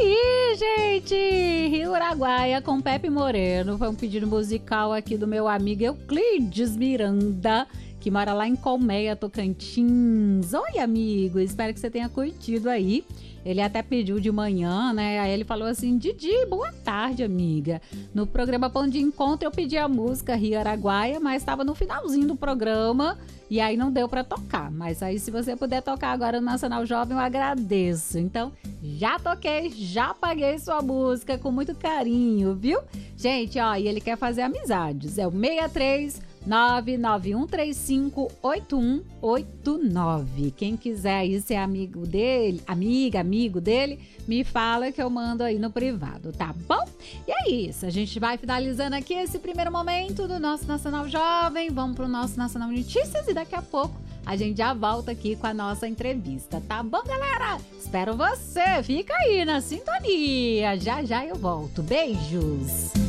aí, gente? Rio Araguaia com Pepe Moreno. Foi um pedido musical aqui do meu amigo Euclides Miranda, que mora lá em Colmeia, Tocantins. Oi, amigo, espero que você tenha curtido aí. Ele até pediu de manhã, né? Aí ele falou assim: Didi, boa tarde, amiga. No programa Pão de Encontro eu pedi a música Rio Araguaia, mas estava no finalzinho do programa e aí não deu para tocar. Mas aí se você puder tocar agora no Nacional Jovem, eu agradeço. Então, já toquei, já paguei sua música com muito carinho, viu? Gente, ó, e ele quer fazer amizades. É o 63991358189. Quem quiser aí ser amigo dele, amigo dele, me fala que eu mando aí no privado, tá bom? E é isso, a gente vai finalizando aqui esse primeiro momento do nosso Nacional Jovem. Vamos pro nosso Nacional Notícias e daqui a pouco a gente já volta aqui com a nossa entrevista, tá bom, galera? Espero você, fica aí na sintonia. Já já eu volto. Beijos!